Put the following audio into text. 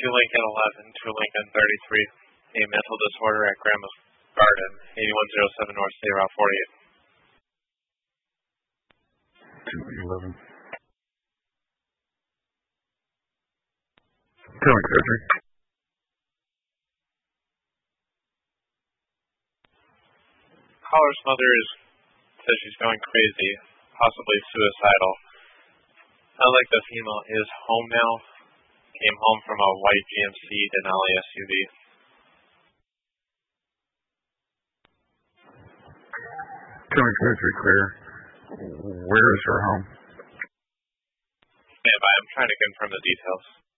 Lincoln 11 to Lincoln 33. A mental disorder at Grandma's Garden, 8107 North State Route 48. 11. Telling surgery. Caller's mother says she's going crazy, possibly suicidal. Sounds like the female is home now. Came home from a white GMC Denali SUV. Telling surgery clear. Where is her home? Stand by, I'm trying to confirm the details.